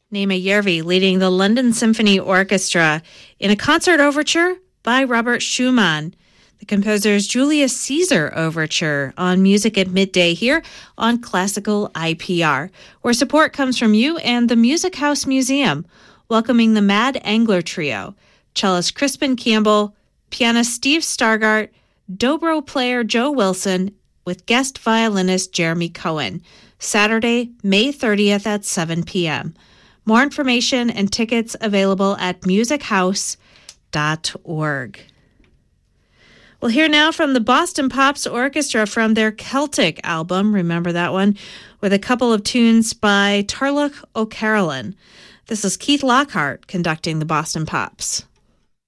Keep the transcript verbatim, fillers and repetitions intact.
Nema Järvi leading the London Symphony Orchestra in a concert overture by Robert Schumann. The composer's Julius Caesar Overture on Music at Midday here on Classical I P R, where support comes from you and the Music House Museum, welcoming the Mad Angler Trio, cellist Crispin Campbell, pianist Steve Stargart, dobro player Joe Wilson, with guest violinist Jeremy Cohen, Saturday, May thirtieth at seven p.m. More information and tickets available at music house dot org. We'll hear now from the Boston Pops Orchestra from their Celtic album, remember that one, with a couple of tunes by Tarlach O'Carolan. This is Keith Lockhart conducting the Boston Pops.